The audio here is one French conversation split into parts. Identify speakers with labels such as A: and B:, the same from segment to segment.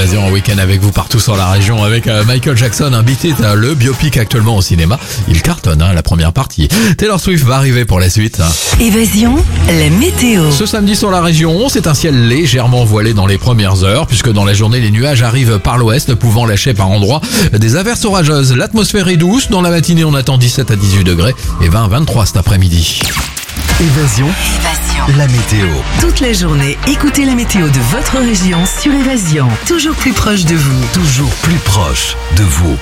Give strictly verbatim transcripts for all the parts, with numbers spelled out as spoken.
A: Évasion en week-end avec vous partout sur la région avec euh, Michael Jackson, un Beat It, euh, le biopic actuellement au cinéma. Il cartonne, hein, la première partie. Taylor Swift va arriver pour la suite. Hein.
B: Évasion, la météo.
A: Ce samedi sur la région, c'est un ciel légèrement voilé dans les premières heures, puisque dans la journée, les nuages arrivent par l'ouest, pouvant lâcher par endroits des averses orageuses. L'atmosphère est douce. Dans la matinée, on attend dix-sept à dix-huit degrés et vingt à vingt-trois cet après-midi.
C: Évasion,
B: Évasion.
C: la météo.
B: Toute la journée, écoutez la météo de votre région sur Évasion. Toujours plus proche de vous.
C: Toujours plus proche de vous.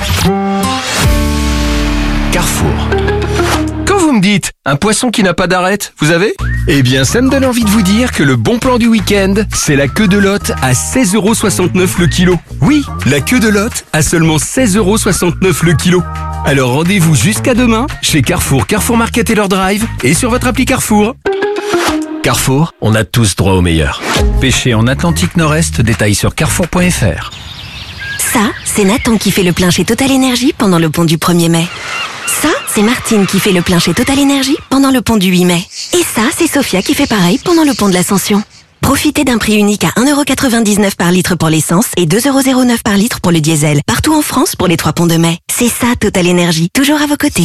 C: Carrefour.
D: Quand vous me dites un poisson qui n'a pas d'arête, vous avez ? Eh bien, ça me donne envie de vous dire que le bon plan du week-end, c'est la queue de lotte à seize euros soixante-neuf le kilo. Oui, la queue de lotte à seulement seize euros soixante-neuf le kilo. Alors rendez-vous jusqu'à demain chez Carrefour, Carrefour Market et leur drive et sur votre appli Carrefour. Carrefour, on a tous droit au meilleur. Pêcher en Atlantique Nord-Est, détail sur carrefour point f r.
E: Ça, c'est Nathan qui fait le plein chez Total Energy pendant le pont du premier mai. Ça, c'est Martine qui fait le plein chez Total Energy pendant le pont du huit mai. Et ça, c'est Sophia qui fait pareil pendant le pont de l'Ascension. Profitez d'un prix unique à un euro quatre-vingt-dix-neuf par litre pour l'essence et deux euros zéro neuf par litre pour le diesel. Partout en France pour les trois ponts de mai. C'est ça, Total Energy. Toujours à vos côtés.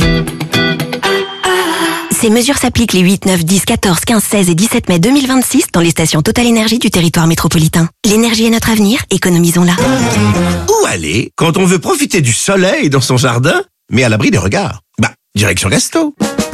E: Ces mesures s'appliquent les huit, neuf, dix, quatorze, quinze, seize et dix-sept mai deux mille vingt-six dans les stations Total Energy du territoire métropolitain. L'énergie est notre avenir, économisons-la.
F: Où aller quand on veut profiter du soleil dans son jardin, mais à l'abri des regards ? Bah, direction Resto.